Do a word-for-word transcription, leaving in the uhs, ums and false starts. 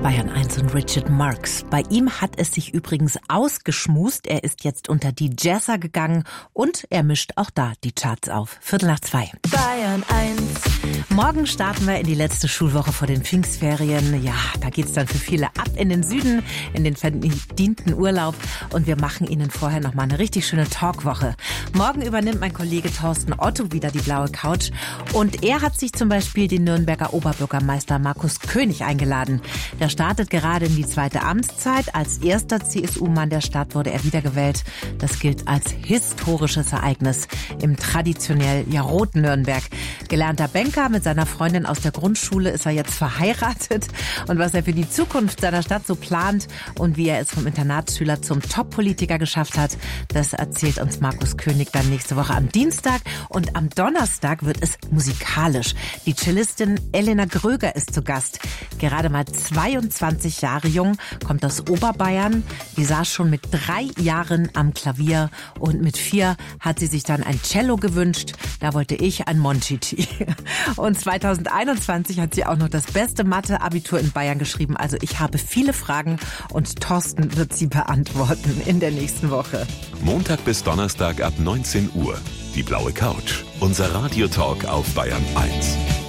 Bayern eins und Richard Marx. Bei ihm hat es sich übrigens ausgeschmust. Er ist jetzt unter die Jazzer gegangen und er mischt auch da die Charts auf. Viertel nach zwei. Bayern eins. Morgen starten wir in die letzte Schulwoche vor den Pfingstferien. Ja, da geht's dann für viele ab in den Süden, in den verdienten Urlaub. Und wir machen Ihnen vorher noch mal eine richtig schöne Talkwoche. Morgen übernimmt mein Kollege Thorsten Otto wieder die blaue Couch. Und er hat sich zum Beispiel den Nürnberger Oberbürgermeister Markus König eingeladen. Der startet gerade in die zweite Amtszeit. Als erster C S U-Mann der Stadt wurde er wiedergewählt. Das gilt als historisches Ereignis im traditionell ja roten Nürnberg. Gelernter Banker mit seiner Freundin aus der Grundschule ist er jetzt verheiratet. Und was er für die Zukunft seiner Stadt so plant und wie er es vom Internatsschüler zum Top-Politiker geschafft hat, das erzählt uns Markus König dann nächste Woche am Dienstag. Und am Donnerstag wird es musikalisch. Die Cellistin Elena Gröger ist zu Gast. Gerade mal zweiundzwanzig Jahre jung, kommt aus Oberbayern. Die saß schon mit drei Jahren am Klavier und mit vier hat sie sich dann ein Cello gewünscht. Da wollte ich ein Monchiti. Und zweitausendeinundzwanzig hat sie auch noch das beste Mathe-Abitur in Bayern geschrieben. Also ich habe viele Fragen und Thorsten wird sie beantworten in der nächsten Woche. Montag bis Donnerstag ab neunzehn Uhr. Die blaue Couch. Unser Radiotalk auf Bayern eins.